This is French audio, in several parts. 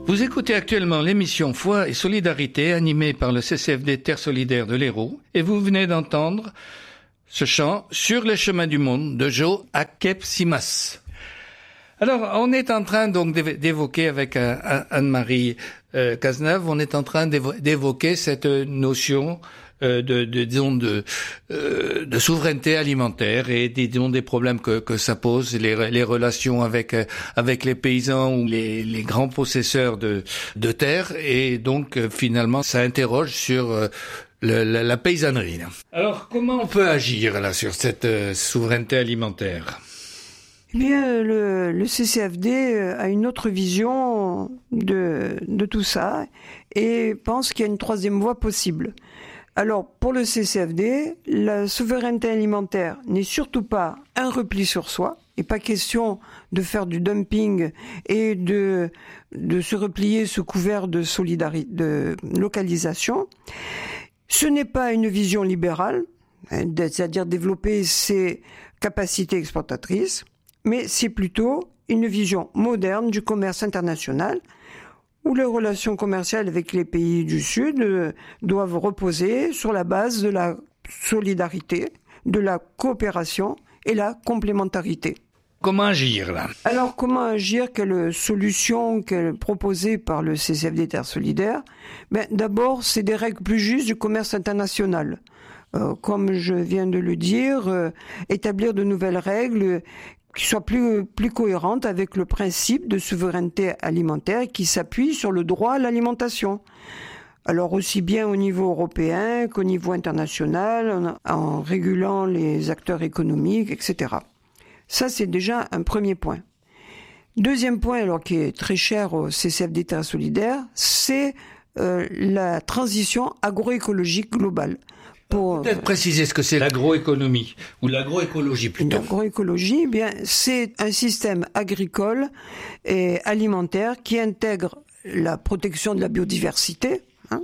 Vous écoutez actuellement l'émission Foi et Solidarité animée par le CCFD Terre Solidaire de l'Hérault et vous venez d'entendre ce chant Sur les chemins du monde de Joe Akep-Simas. Alors, on est en train donc d'évoquer avec Anne-Marie Cazeneuve, on est en train d'évoquer cette notion de souveraineté alimentaire et des problèmes que ça pose, les relations avec les paysans ou les grands possesseurs de terre, et donc finalement ça interroge sur la paysannerie. Alors comment on peut agir là sur cette souveraineté alimentaire? Eh bien, le CCFD a une autre vision de tout ça et pense qu'il y a une troisième voie possible. Alors, pour le CCFD, la souveraineté alimentaire n'est surtout pas un repli sur soi, et pas question de faire du dumping et de se replier sous couvert de solidarité, de localisation. Ce n'est pas une vision libérale, c'est-à-dire développer ses capacités exportatrices, mais c'est plutôt une vision moderne du commerce international, où les relations commerciales avec les pays du Sud doivent reposer sur la base de la solidarité, de la coopération et la complémentarité. Comment agir là? Alors, comment agir? Quelle solution proposée par le CCFD Terre Solidaire? D'abord, c'est des règles plus justes du commerce international. Comme je viens de le dire, établir de nouvelles règles qui soient plus cohérentes avec le principe de souveraineté alimentaire qui s'appuie sur le droit à l'alimentation. Alors aussi bien au niveau européen qu'au niveau international, en régulant les acteurs économiques, etc. Ça, c'est déjà un premier point. Deuxième point, alors qui est très cher au CCFD Terre Solidaire, c'est la transition agroécologique globale. Peut-être préciser ce que c'est l'agroéconomie, ou l'agroécologie plutôt. L'agroécologie, c'est un système agricole et alimentaire qui intègre la protection de la biodiversité,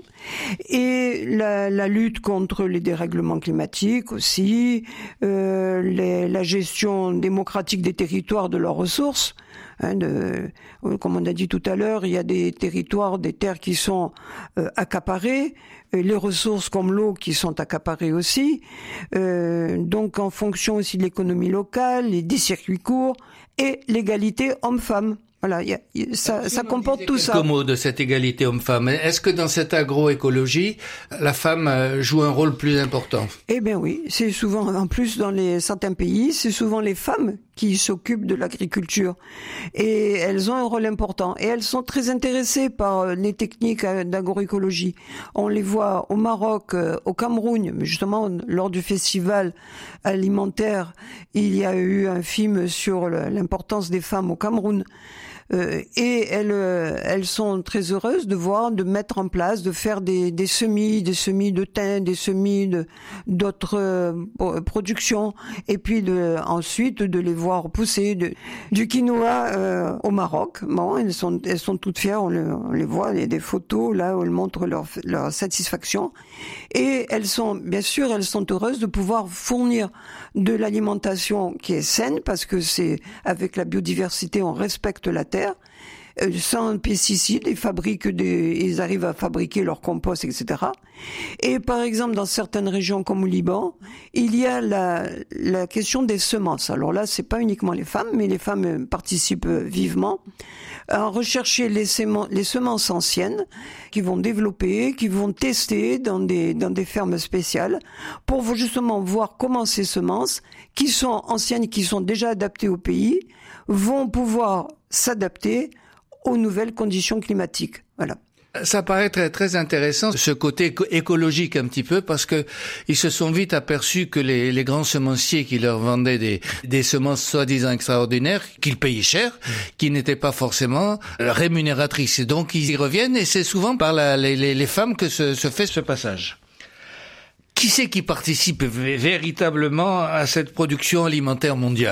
et la lutte contre les dérèglements climatiques aussi, la gestion démocratique des territoires, de leurs ressources. Comme on a dit tout à l'heure, il y a des territoires, des terres qui sont accaparées, les ressources comme l'eau qui sont accaparées aussi, donc en fonction aussi de l'économie locale, et des circuits courts et l'égalité homme-femme. Voilà, ça comporte tout ça. Quelques mots de cette égalité homme-femme. Est-ce que dans cette agroécologie, la femme joue un rôle plus important? Eh bien oui, c'est souvent, en plus dans certains pays, c'est souvent les femmes qui s'occupent de l'agriculture. Et elles ont un rôle important. Et elles sont très intéressées par les techniques d'agroécologie. On les voit au Maroc, au Cameroun, justement lors du festival alimentaire, il y a eu un film sur l'importance des femmes au Cameroun. Et elles sont très heureuses de mettre en place, de faire des semis de thym, des semis d'autres productions, et puis ensuite de les voir pousser du quinoa au Maroc. Bon, elles sont toutes fières, on les voit, il y a des photos là où elles montrent leur satisfaction, et elles sont heureuses de pouvoir fournir de l'alimentation qui est saine, parce que c'est avec la biodiversité, on respecte la terre, sans pesticides, ils arrivent à fabriquer leur compost, etc. Et par exemple, dans certaines régions comme au Liban, il y a la question des semences. Alors là, c'est pas uniquement les femmes, mais les femmes participent vivement à rechercher les semences anciennes qui vont développer, qui vont tester dans des fermes spéciales pour justement voir comment ces semences, qui sont anciennes, qui sont déjà adaptées au pays, vont pouvoir s'adapter aux nouvelles conditions climatiques. Voilà. Ça paraît très, très intéressant, ce côté écologique un petit peu, parce que ils se sont vite aperçus que les grands semenciers qui leur vendaient des semences soi-disant extraordinaires, qu'ils payaient cher, qui n'étaient pas forcément rémunératrices. Et donc ils y reviennent, et c'est souvent par les femmes que se fait ce passage. Qui c'est qui participe véritablement à cette production alimentaire mondiale ?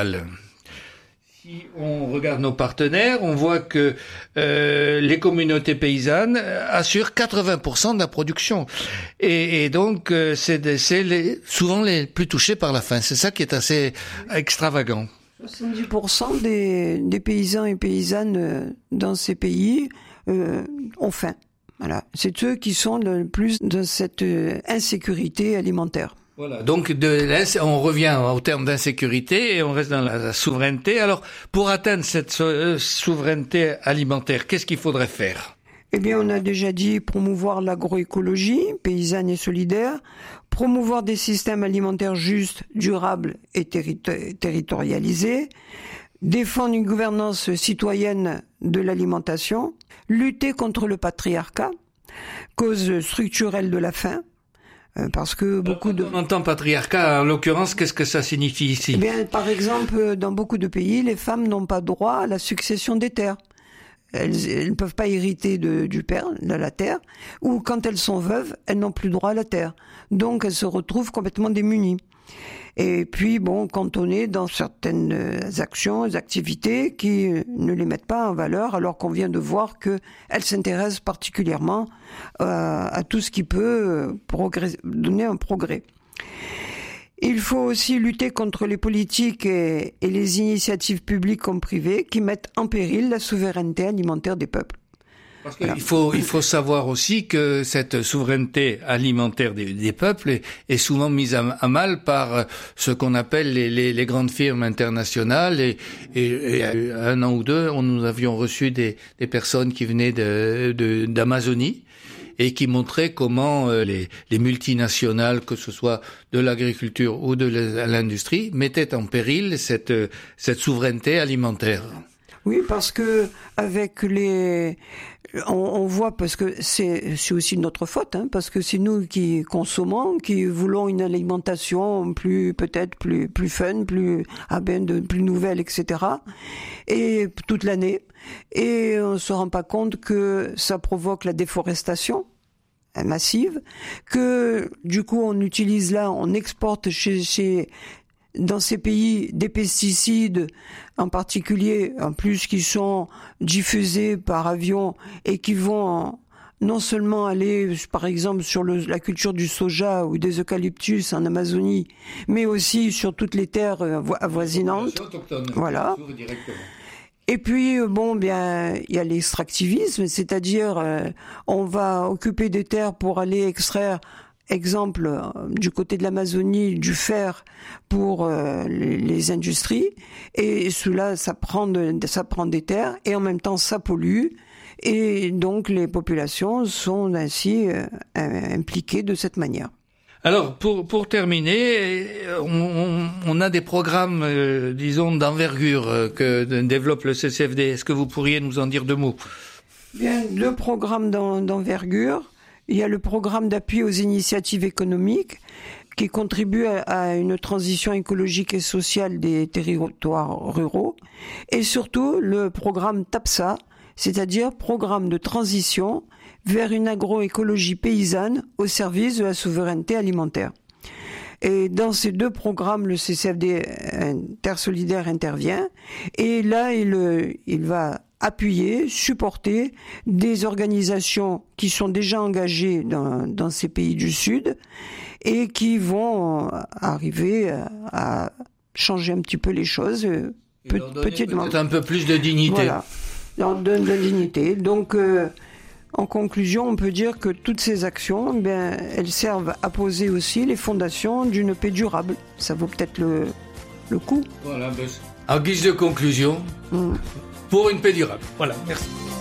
Si on regarde nos partenaires, on voit que les communautés paysannes assurent 80% de la production. Et donc, c'est souvent les plus touchés par la faim. C'est ça qui est assez extravagant. 70% des paysans et paysannes dans ces pays ont faim. Voilà. C'est eux qui sont le plus dans cette insécurité alimentaire. Voilà, donc on revient au terme d'insécurité et on reste dans la souveraineté. Alors, pour atteindre cette souveraineté alimentaire, qu'est-ce qu'il faudrait faire ? Eh bien, on a déjà dit promouvoir l'agroécologie paysanne et solidaire, promouvoir des systèmes alimentaires justes, durables et territorialisés, défendre une gouvernance citoyenne de l'alimentation, lutter contre le patriarcat, cause structurelle de la faim, parce que beaucoup de... On entend patriarcat, en l'occurrence, qu'est-ce que ça signifie ici ? Eh bien, par exemple, dans beaucoup de pays, les femmes n'ont pas droit à la succession des terres. Elles ne peuvent pas hériter du père, de la terre, ou quand elles sont veuves, elles n'ont plus droit à la terre. Donc elles se retrouvent complètement démunies. Et puis, cantonnées dans certaines actions, activités qui ne les mettent pas en valeur, alors qu'on vient de voir qu'elles s'intéressent particulièrement à tout ce qui peut donner un progrès. Il faut aussi lutter contre les politiques et les initiatives publiques comme privées qui mettent en péril la souveraineté alimentaire des peuples. Parce qu'il faut savoir aussi que cette souveraineté alimentaire des peuples est souvent mise à mal par ce qu'on appelle les grandes firmes internationales et un an ou deux, nous avions reçu des personnes qui venaient d'Amazonie et qui montraient comment les multinationales, que ce soit de l'agriculture ou de l'industrie, mettaient en péril cette souveraineté alimentaire. Oui, parce que avec on voit, parce que c'est aussi notre faute, parce que c'est nous qui consommons, qui voulons une alimentation peut-être plus fun, plus nouvelle, etc. Et toute l'année. Et on se rend pas compte que ça provoque la déforestation massive, que du coup on exporte dans ces pays des pesticides, en particulier, en plus, qui sont diffusés par avion et qui vont non seulement aller, par exemple, sur la culture du soja ou des eucalyptus en Amazonie, mais aussi sur toutes les terres avoisinantes. Voilà. Et puis, il y a l'extractivisme, c'est-à-dire, on va occuper des terres pour aller extraire, exemple, du côté de l'Amazonie, du fer pour les industries, et cela, ça prend des terres, et en même temps, ça pollue, et donc les populations sont ainsi impliquées de cette manière. Alors, pour terminer, on a des programmes, disons, d'envergure que développe le CCFD. Est-ce que vous pourriez nous en dire deux mots ? Bien, deux programmes d'envergure. Il y a le programme d'appui aux initiatives économiques qui contribue à une transition écologique et sociale des territoires ruraux. Et surtout, le programme TAPSA, c'est-à-dire programme de transition vers une agroécologie paysanne au service de la souveraineté alimentaire. Et dans ces deux programmes, le CCFD Intersolidaire intervient. Et là, il va appuyer, supporter des organisations qui sont déjà engagées dans ces pays du Sud et qui vont arriver à changer un petit peu les choses petitement. Peut-être un peu plus de dignité. Voilà, de la dignité. Donc, en conclusion, on peut dire que toutes ces actions, elles servent à poser aussi les fondations d'une paix durable. Ça vaut peut-être le coup. Voilà, en guise de conclusion, pour une paix durable. Voilà, merci.